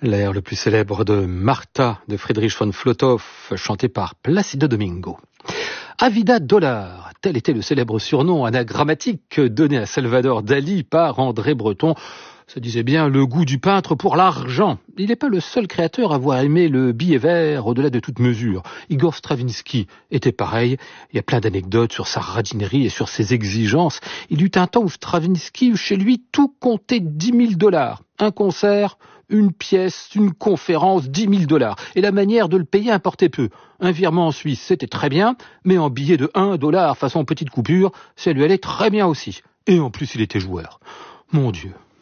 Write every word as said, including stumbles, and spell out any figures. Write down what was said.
L'air le plus célèbre de Martha de Friedrich von Flotow, chanté par Plácido Domingo. Avida Dollar, tel était le célèbre surnom anagrammatique donné à Salvador Dali par André Breton. Ça disait bien le goût du peintre pour l'argent. Il n'est pas le seul créateur à avoir aimé le billet vert au-delà de toute mesure. Igor Stravinsky était pareil. Il y a plein d'anecdotes sur sa radinerie et sur ses exigences. Il y eut un temps où Stravinsky, chez lui, tout comptait dix mille dollars. Un concert, une pièce, une conférence, dix mille dollars. Et la manière de le payer importait peu. Un virement en Suisse, c'était très bien, mais en billet de un dollar façon petite coupure, ça lui allait très bien aussi. Et en plus, il était joueur. Mon Dieu.